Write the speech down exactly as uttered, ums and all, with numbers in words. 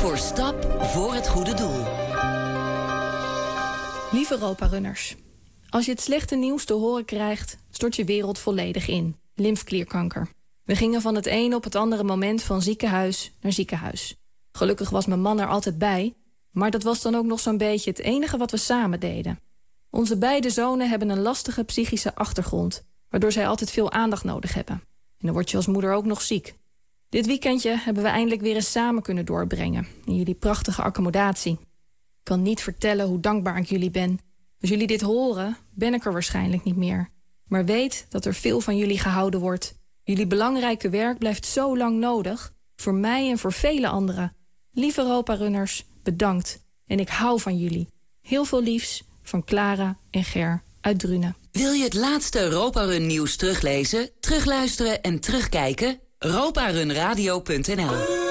voor Stap voor het goede doel. Lieve Europa-runners. Als je het slechte nieuws te horen krijgt, stort je wereld volledig in. Lymfeklierkanker. We gingen van het een op het andere moment van ziekenhuis naar ziekenhuis. Gelukkig was mijn man er altijd bij, maar dat was dan ook nog zo'n beetje het enige wat we samen deden. Onze beide zonen hebben een lastige psychische achtergrond, waardoor zij altijd veel aandacht nodig hebben. En dan word je als moeder ook nog ziek. Dit weekendje hebben we eindelijk weer eens samen kunnen doorbrengen in jullie prachtige accommodatie. Ik kan niet vertellen hoe dankbaar ik jullie ben. Als jullie dit horen, ben ik er waarschijnlijk niet meer. Maar weet dat er veel van jullie gehouden wordt. Jullie belangrijke werk blijft zo lang nodig, voor mij en voor vele anderen. Lieve Europa-runners, bedankt. En ik hou van jullie. Heel veel liefs van Clara en Ger uit Drunen. Wil je het laatste Europa-Run nieuws teruglezen, terugluisteren en terugkijken? Europa Run Radio punt n l